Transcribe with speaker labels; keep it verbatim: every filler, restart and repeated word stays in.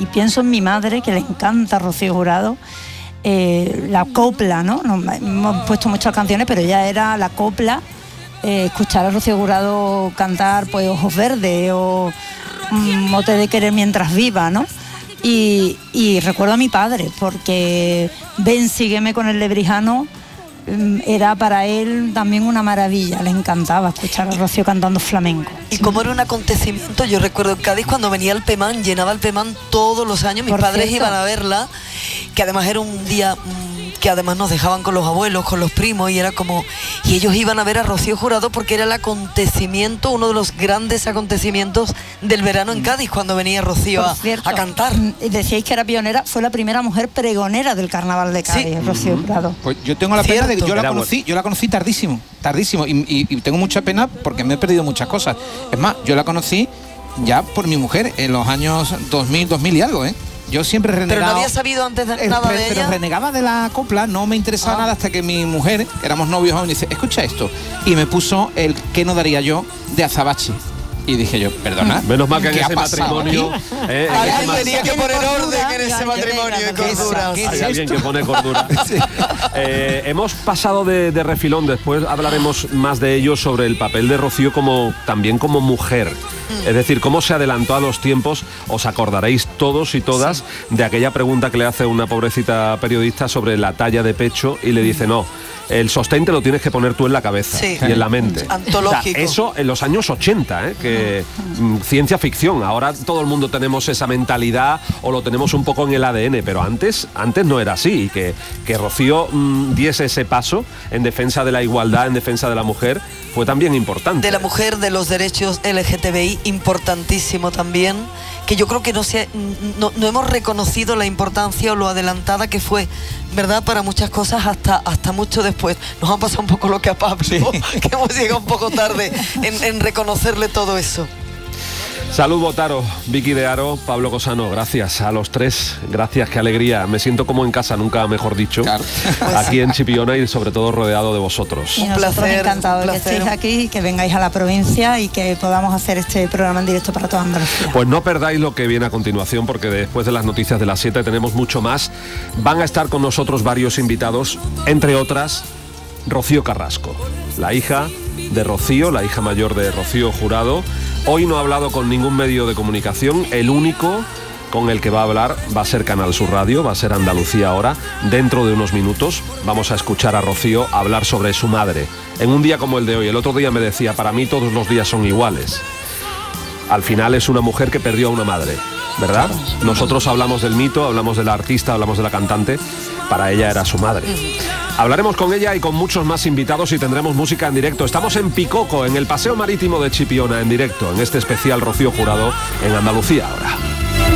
Speaker 1: y pienso en mi madre, que le encanta Rocío Jurado, eh, la copla, ¿no? Nos, hemos puesto muchas canciones, pero ya era la copla, eh, escuchar a Rocío Jurado cantar pues Ojos Verdes o mm, Mote de querer mientras viva, ¿no? Y, y recuerdo a mi padre, porque Ven, sígueme con el Lebrijano era para él también una maravilla, le encantaba escuchar a Rocío cantando flamenco.
Speaker 2: Y como era un acontecimiento, yo recuerdo en Cádiz cuando venía el Pemán, llenaba el Pemán todos los años, mis
Speaker 1: Por
Speaker 2: padres
Speaker 1: cierto.
Speaker 2: iban a verla, que además era un día mmm, que además nos dejaban con los abuelos, con los primos, y era como, y ellos iban a ver a Rocío Jurado porque era el acontecimiento, uno de los grandes acontecimientos del verano en Cádiz, cuando venía Rocío a,
Speaker 1: cierto,
Speaker 2: a cantar.
Speaker 1: Decíais que era pionera, fue la primera mujer pregonera del carnaval de Cádiz, sí. Rocío Jurado.
Speaker 3: Pues yo tengo la pena de que yo la
Speaker 4: Era
Speaker 3: conocí, bueno. yo la conocí tardísimo, tardísimo, y, y, y tengo mucha pena porque me he perdido muchas cosas. Es más, yo la conocí ya por mi mujer en los años dos mil, dos mil y algo, ¿eh? Yo siempre renegaba.
Speaker 2: Pero no había sabido antes de,
Speaker 3: eh,
Speaker 2: nada
Speaker 3: pero,
Speaker 2: de ella.
Speaker 3: Pero renegaba de la copla, no me interesaba ah. nada hasta que mi mujer, éramos novios aún, y dice, escucha esto. Y me puso el ¿Qué no daría yo? De Azabache. Y dije yo, perdona.
Speaker 4: Menos mal que en ese matrimonio.
Speaker 2: Eh, alguien tenía que poner orden en ese matrimonio de cordura.
Speaker 4: Hay alguien que pone cordura. Sí. Eh, hemos pasado de, de refilón, después hablaremos más de ello, sobre el papel de Rocío como también como mujer. Mm. Es decir, cómo se adelantó a los tiempos. Os acordaréis todos y todas sí. de aquella pregunta que le hace una pobrecita periodista sobre la talla de pecho y le dice, no, el sostén te lo tienes que poner tú en la cabeza sí. y en la mente.
Speaker 2: Antológico.
Speaker 4: O sea, eso en los años ochenta, ¿eh? que mm, ciencia ficción. Ahora todo el mundo tenemos esa mentalidad o lo tenemos un poco en el A D N, pero antes, antes no era así. Y que, que Rocío mm, diese ese paso en defensa de la igualdad, en defensa de la mujer, fue también importante.
Speaker 2: De la mujer, de los derechos L G T B I, importantísimo también, que yo creo que no, se, no, no hemos reconocido la importancia o lo adelantada que fue, ¿verdad?, para muchas cosas hasta, hasta mucho después. Nos ha pasado un poco lo que a Pablo, sí. que hemos llegado un poco tarde en, en reconocerle todo eso.
Speaker 4: Salud, Botaro, Vicky de Aro, Pablo Cosano, gracias a los tres, gracias, qué alegría, me siento como en casa, nunca mejor dicho, claro. aquí en Chipiona y sobre todo rodeado de vosotros.
Speaker 1: Y nosotros un placer, encantados de que estéis aquí, que vengáis a la provincia y que podamos hacer este programa en directo para toda Andalucía.
Speaker 4: Pues no perdáis lo que viene a continuación, porque después de las noticias de las siete tenemos mucho más. Van a estar con nosotros varios invitados, entre otras, Rocío Carrasco, la hija de Rocío, la hija mayor de Rocío Jurado. Hoy no ha hablado con ningún medio de comunicación, el único con el que va a hablar va a ser Canal Sur Radio, va a ser Andalucía Ahora. Dentro de unos minutos vamos a escuchar a Rocío hablar sobre su madre. En un día como el de hoy, el otro día me decía, para mí todos los días son iguales. Al final es una mujer que perdió a una madre, ¿verdad? Nosotros hablamos del mito, hablamos de la artista, hablamos de la cantante, para ella era su madre. Hablaremos con ella y con muchos más invitados y tendremos música en directo. Estamos en Picoco, en el Paseo Marítimo de Chipiona, en directo, en este especial Rocío Jurado en Andalucía Ahora.